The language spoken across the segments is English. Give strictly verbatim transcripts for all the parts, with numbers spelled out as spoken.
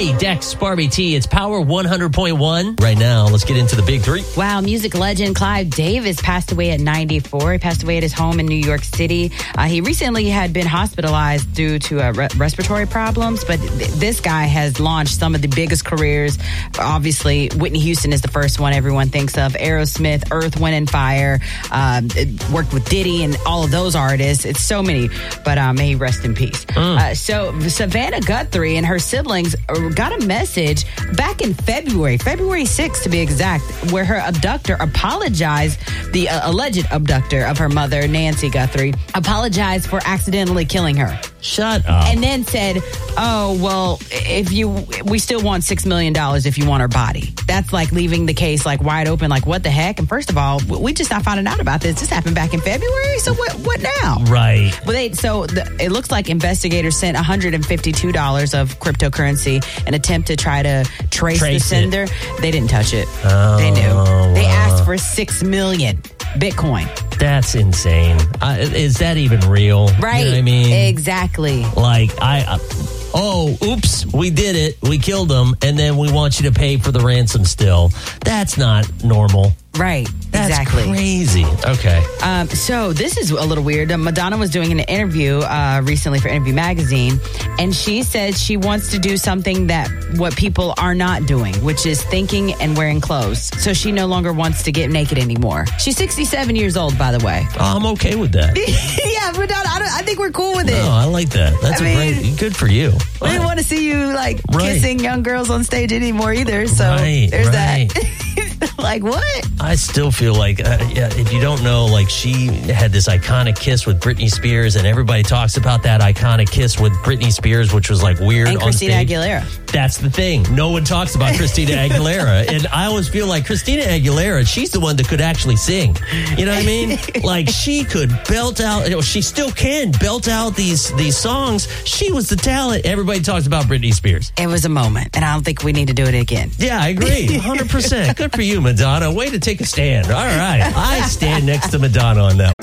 Hey, Dex, Barbie T, it's Power one hundred point one. Right now, let's get into the big three. Wow, music legend Clive Davis passed away at ninety-four. He passed away at his home in New York City. Uh, he recently had been hospitalized due to uh, re- respiratory problems, but th- this guy has launched some of the biggest careers. Obviously, Whitney Houston is the first one everyone thinks of. Aerosmith, Earth, Wind and Fire, um, worked with Diddy and all of those artists. It's so many, but uh, may he rest in peace. Mm. Uh, so Savannah Guthrie and her siblings got a message back in February, February sixth to be exact, where her abductor apologized, the uh, alleged abductor of her mother, Nancy Guthrie, apologized for accidentally killing her. Shut up. And then said, oh, well, if you, we still want six million dollars if you want her body. That's like leaving the case like wide open, like what the heck? And first of all, we just not finding out about this. This happened back in February. So what, what now? Right. Well, they, so the, it looks like investigators sent one hundred fifty-two dollars of cryptocurrency in an attempt to try to trace, trace the sender. It. They didn't touch it. Oh, they knew. Wow. They asked for six million Bitcoin. That's insane. Uh, is that even real? Right. You know what I mean? Exactly. Like, I... Uh, oh, oops, we did it. We killed them, and then we want you to pay for the ransom still. That's not normal. Right, That's exactly. crazy. Okay. Um, so this is a little weird. Madonna was doing an interview uh, recently for Interview Magazine, and she said she wants to do something that what people are not doing, which is thinking and wearing clothes. So she no longer wants to get naked anymore. She's sixty-seven years old, by the way. Oh, I'm okay with that. Yeah, Madonna, I, don't, I think we're cool with it. No, I like that. That's I a mean, great, good for you. We didn't want to see you like right. kissing young girls on stage anymore either. So right, there's right. that. Like what? I still feel like, uh, yeah, if you don't know, like she had this iconic kiss with Britney Spears, and everybody talks about that iconic kiss with Britney Spears, which was like weird and on Christina stage. Aguilera. That's the thing. No one talks about Christina Aguilera. And I always feel like Christina Aguilera, she's the one that could actually sing. You know what I mean? Like she could belt out, you know, she still can belt out these, these songs. She was the talent. Everybody talks about Britney Spears. It was a moment, and I don't think we need to do it again. Yeah, I agree. one hundred percent. Good for you, Madonna. Way to take a stand. All right. I stand next to Madonna on that.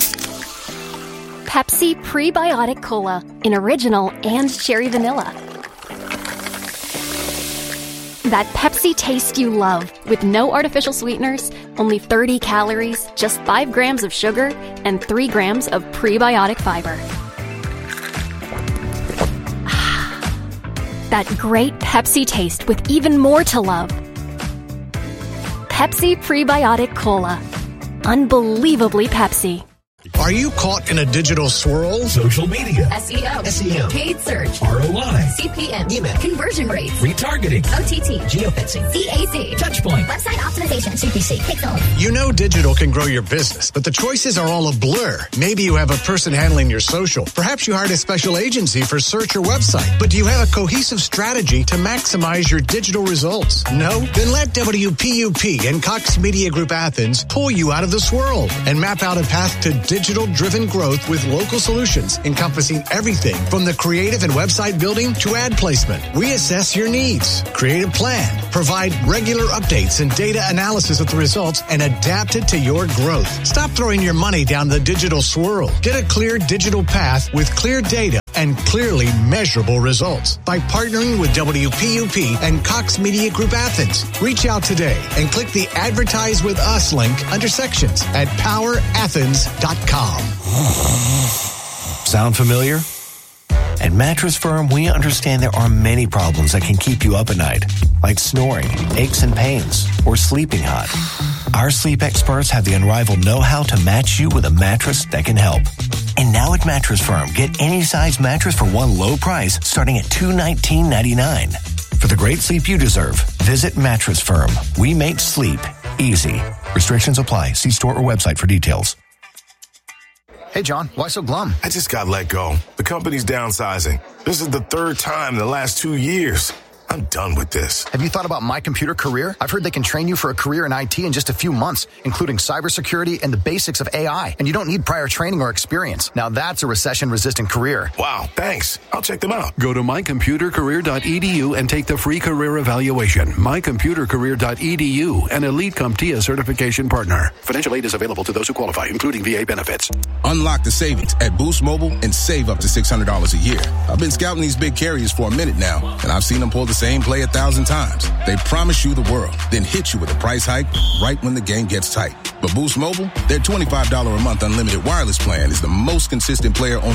Pepsi Prebiotic Cola in original and cherry vanilla. That Pepsi taste you love with no artificial sweeteners, only thirty calories, just five grams of sugar, and three grams of prebiotic fiber. That great Pepsi taste with even more to love. Pepsi Prebiotic Cola. Unbelievably Pepsi. Are you caught in a digital swirl? Social media. S E O. S E M. Paid search. R O I. C P M. Email. Conversion rates. Retargeting. O T T. Geofencing. C A C. Touchpoint. Website optimization. C P C. Pixel. You know digital can grow your business, but the choices are all a blur. Maybe you have a person handling your social. Perhaps you hired a special agency for search or website. But do you have a cohesive strategy to maximize your digital results? No? Then let W P U P and Cox Media Group Athens pull you out of the swirl and map out a path to digital-driven growth with local solutions encompassing everything from the creative and website building to ad placement. We assess your needs, create a plan, provide regular updates and data analysis of the results, and adapt it to your growth. Stop throwing your money down the digital swirl. Get a clear digital path with clear data and clearly measurable results by partnering with W P U P and Cox Media Group Athens. Reach out today and click the Advertise with Us link under sections at power athens dot com. Sound familiar? At Mattress Firm, we understand there are many problems that can keep you up at night, like snoring, aches and pains, or sleeping hot. Our sleep experts have the unrivaled know-how to match you with a mattress that can help. And now at Mattress Firm, get any size mattress for one low price starting at two hundred nineteen dollars and ninety-nine cents. For the great sleep you deserve, visit Mattress Firm. We make sleep easy. Restrictions apply. See store or website for details. Hey, John, why so glum? I just got let go. The company's downsizing. This is the third time in the last two years. I'm done with this. Have you thought about My Computer Career? I've heard they can train you for a career in I T in just a few months, including cybersecurity and the basics of A I. And you don't need prior training or experience. Now that's a recession-resistant career. Wow, thanks. I'll check them out. Go to my computer career dot e d u and take the free career evaluation. my computer career dot e d u, an Elite CompTIA certification partner. Financial aid is available to those who qualify, including V A benefits. Unlock the savings at Boost Mobile and save up to six hundred dollars a year. I've been scouting these big carriers for a minute now, and I've seen them pull the same play a thousand times. They promise you the world, then hit you with a price hike right when the game gets tight. But Boost Mobile, their twenty-five dollars a month unlimited wireless plan is the most consistent player on